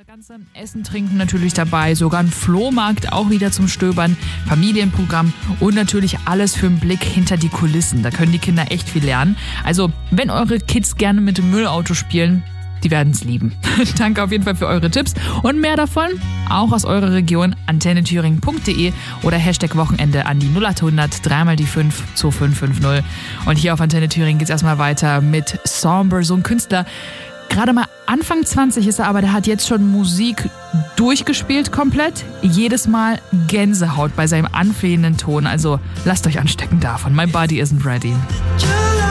ganze Essen, Trinken natürlich dabei, sogar ein Flohmarkt auch wieder zum Stöbern, Familienprogramm und natürlich alles für einen Blick hinter die Kulissen. Da können die Kinder echt viel lernen. Also, wenn eure Kids gerne mit dem Müllauto spielen, die werden es lieben. Danke auf jeden Fall für eure Tipps und mehr davon, auch aus eurer Region, antennethüringen.de oder #Wochenende an die 0800 3 die 5 2550. Und hier auf Antenne Thüringen geht es erstmal weiter mit Somber, so ein Künstler. Gerade mal Anfang 20 ist er, aber der hat jetzt schon Musik durchgespielt komplett. Jedes Mal Gänsehaut bei seinem anflehenden Ton. Also lasst euch anstecken davon. My body isn't ready.